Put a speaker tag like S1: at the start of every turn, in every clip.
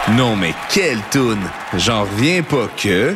S1: Non mais quelle toune! J'en reviens pas que...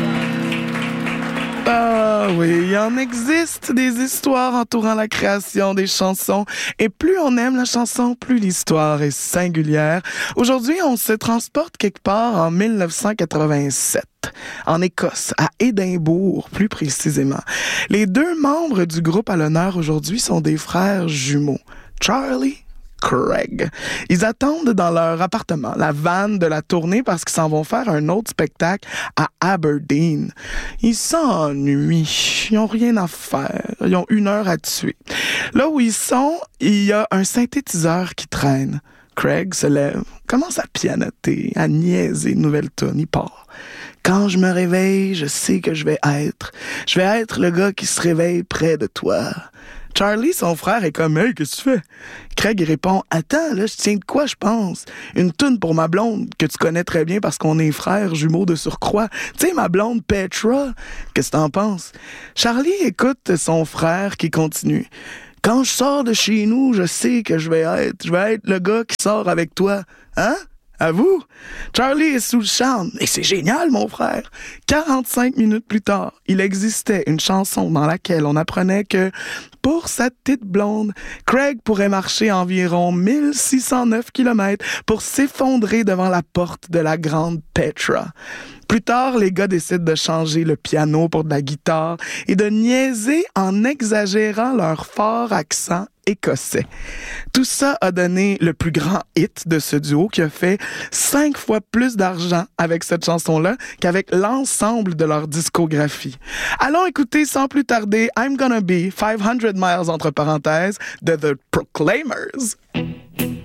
S2: Ah oui, il en existe des histoires entourant la création des chansons. Et plus on aime la chanson, plus l'histoire est singulière. Aujourd'hui, on se transporte quelque part en 1987. En Écosse, à Édimbourg, plus précisément. Les deux membres du groupe à l'honneur aujourd'hui sont des frères jumeaux, Charlie Craig. Ils attendent dans leur appartement la van de la tournée parce qu'ils s'en vont faire un autre spectacle à Aberdeen. Ils s'ennuient, ils n'ont rien à faire, ils ont 1 heure à tuer. Là où ils sont, il y a un synthétiseur qui traîne. Craig se lève, commence à pianoter, à niaiser une nouvelle tune, il part. Quand je me réveille, je sais que je vais être le gars qui se réveille près de toi. Charlie, son frère, est comme « Hey, qu'est-ce que tu fais? » Craig répond « Attends, là, je tiens de quoi, je pense? Une toune pour ma blonde, que tu connais très bien parce qu'on est frères jumeaux de surcroît. Tu sais, ma blonde Petra, qu'est-ce que t'en penses? » Charlie écoute son frère qui continue. « Quand je sors de chez nous, je sais que je vais être le gars qui sort avec toi. Hein? » À vous? Charlie est sous le charme. Et c'est génial, mon frère. 45 minutes plus tard, il existait une chanson dans laquelle on apprenait que pour sa petite blonde, Craig pourrait marcher environ 1609 km pour s'effondrer devant la porte de la grande Petra. Plus tard, les gars décident de changer le piano pour de la guitare et de niaiser en exagérant leur fort accent écossais. Tout ça a donné le plus grand hit de ce duo qui a fait 5 fois plus d'argent avec cette chanson-là qu'avec l'ensemble de leur discographie. Allons écouter sans plus tarder I'm Gonna Be 500 Miles entre parenthèses de The Proclaimers.